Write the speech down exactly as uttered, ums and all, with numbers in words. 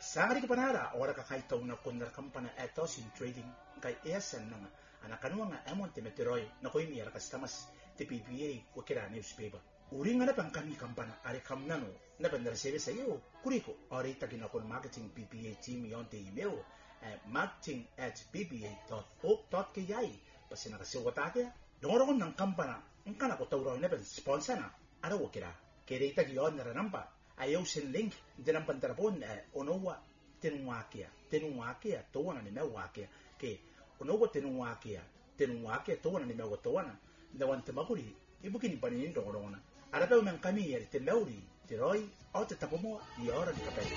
Sangari kepanara ora ka kai tau na kondar kampana etos in trading kai esen nanga ana kanua nga amon te meteroi na koi miara kastamas te P P A wakira newspaper uringa na pang kami kampana are kamnano na bandar sebe sayo kuriko ore takina kon marketing P P A team yon te email at marketing at p p a dot org dot k i pasina kasi watake dongoron ng kampana ang kana ko tawro na ban sponsor na ara wakira kere itagi yon na rampa ayaw sin link dinang pantarapon eh, onowa tinwakia tinwakia towana ni mewakia ke onowa tinwakia tinwakia towana ni mewa towana dawan temakuri ibukini panin dongorona araba men kami yer te meuri tiroi o te tapomo i ora di kapel